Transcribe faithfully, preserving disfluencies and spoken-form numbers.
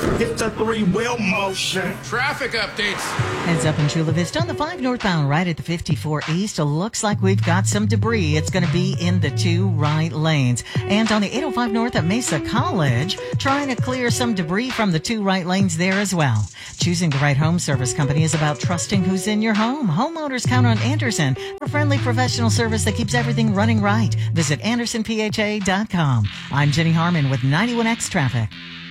Hit the three-wheel motion. Traffic updates. Heads up in Chula Vista on the five northbound right at the fifty-four east. It looks like we've got some debris. It's going to be in the two right lanes. And on the eight oh five north at Mesa College, trying to clear some debris from the two right lanes there as well. Choosing the right home service company is about trusting who's in your home. Homeowners count on Anderson for friendly professional service that keeps everything running right. Visit anderson p h a dot com. I'm Jenny Harmon with ninety-one X Traffic.